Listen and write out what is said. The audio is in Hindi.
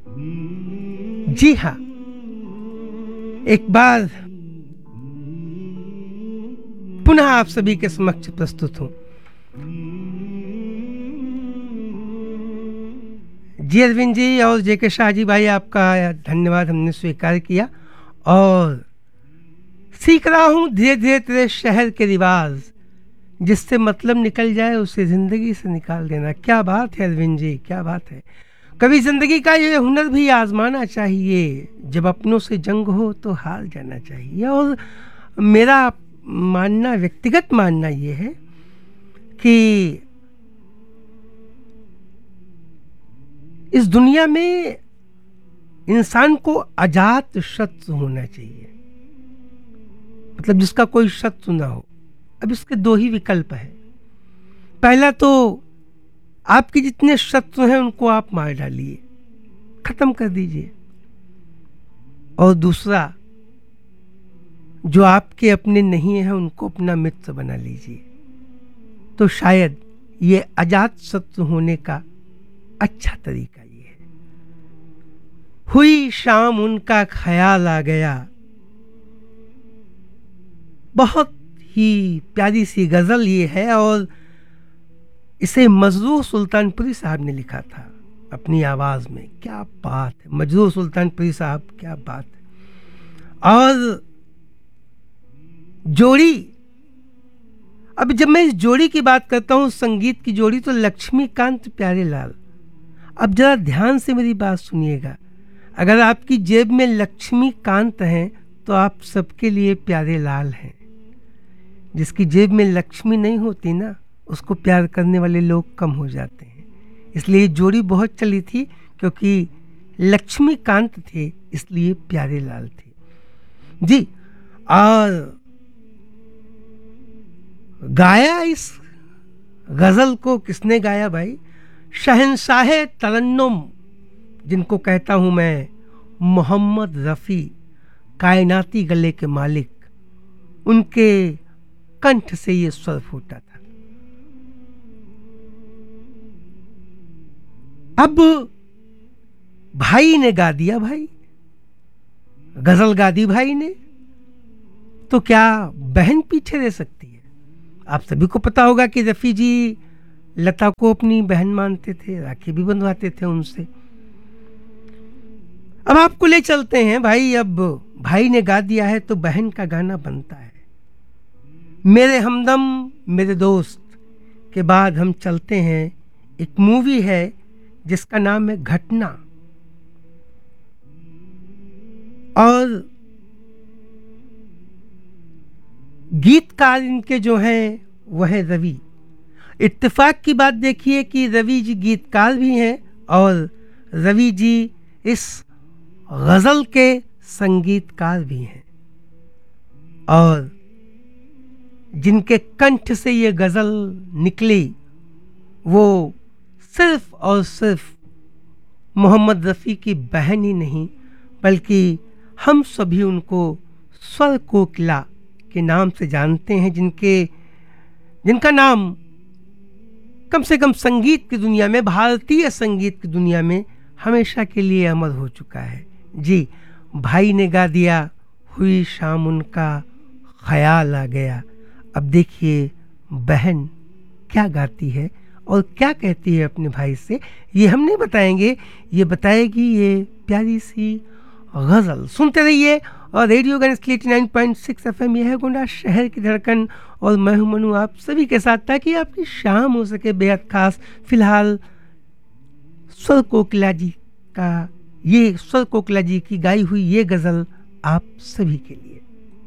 जी हाँ, एक बार पुनः आप सभी के समक्ष प्रस्तुत हूँ। जी अरविंद जी और जेके शाह जी भाई, आपका धन्यवाद, हमने स्वीकार किया और सीख रहा हूँ धीरे धीरे तेरे शहर के रिवाज, जिससे मतलब निकल जाए उसे जिंदगी से निकाल देना। क्या बात है अरविंद जी, क्या बात है। कभी जिंदगी का ये हुनर भी आजमाना चाहिए, जब अपनों से जंग हो तो हार जाना चाहिए। और मेरा मानना, व्यक्तिगत मानना ये है कि इस दुनिया में इंसान को अजात शत्रु होना चाहिए, मतलब जिसका कोई शत्रु ना हो। अब इसके दो ही विकल्प हैं। पहला तो आपके जितने शत्रु हैं उनको आप मार डालिए, खत्म कर दीजिए। और दूसरा, जो आपके अपने नहीं हैं उनको अपना मित्र बना लीजिए। तो शायद ये अजात शत्रु होने का अच्छा तरीका ये है। हुई शाम उनका ख्याल आ गया, बहुत ही प्यारी सी गजल ये है और इसे मजरूह सुल्तानपुरी साहब ने लिखा था अपनी आवाज में। क्या बात है, मजरूह सुल्तानपुरी साहब, क्या बात है। और जोड़ी, अब जब मैं इस जोड़ी की बात करता हूं, संगीत की जोड़ी, तो लक्ष्मीकांत प्यारेलाल। अब जरा ध्यान से मेरी बात सुनिएगा। अगर आपकी जेब में लक्ष्मीकांत हैं तो आप सबके लिए प्यारेलाल हैं। जिसकी जेब में लक्ष्मी नहीं होती ना, उसको प्यार करने वाले लोग कम हो जाते हैं। इसलिए जोड़ी बहुत चली थी, क्योंकि लक्ष्मीकांत थे इसलिए प्यारेलाल थे जी। और गाया इस गजल को किसने गाया भाई? शहंशाहे तरन्नुम, जिनको कहता हूं मैं, मोहम्मद रफ़ी, कायनाती गले के मालिक, उनके कंठ से ये स्वर फूटा था। अब भाई ने गा दिया, भाई गजल गा दी भाई ने, तो क्या बहन पीछे रह सकती है? आप सभी को पता होगा कि रफ़ी जी लता को अपनी बहन मानते थे, राखी भी बंधवाते थे उनसे। अब आपको ले चलते हैं भाई, अब भाई ने गा दिया है तो बहन का गाना बनता है। मेरे हमदम मेरे दोस्त के बाद हम चलते हैं, एक मूवी है जिसका नाम है घटना, और गीतकार इनके जो हैं वह है रवि। इत्तेफाक की बात देखिए कि रवि जी गीतकार भी हैं और रवि जी इस गजल के संगीतकार भी हैं। और जिनके कंठ से ये गजल निकली वो सिर्फ और सिर्फ मोहम्मद रफ़ी की बहन ही नहीं, बल्कि हम सभी उनको स्वर कोकिला के नाम से जानते हैं, जिनका नाम कम से कम संगीत की दुनिया में, भारतीय संगीत की दुनिया में हमेशा के लिए अमर हो चुका है जी। भाई ने गा दिया, हुई शाम उनका ख्याल आ गया। अब देखिए बहन क्या गाती है और क्या कहती है अपने भाई से, ये हम नहीं बताएंगे, ये बताएगी ये प्यारी सी गजल। सुनते रहिए और रेडियो गणेश 89.6 FM, यह है गोंडा शहर की धड़कन, और मैं हूं मनु आप सभी के साथ, ताकि आपकी शाम हो सके बेहद खास। फिलहाल स्वर कोकिला जी की गाई हुई ये गजल आप सभी के लिए।